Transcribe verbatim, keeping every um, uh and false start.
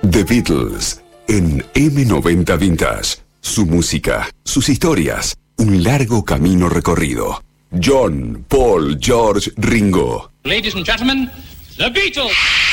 The Beatles en eme noventa Vintage. Su música, sus historias, un largo camino recorrido. John, Paul, George, Ringo. Ladies and gentlemen, The Beatles.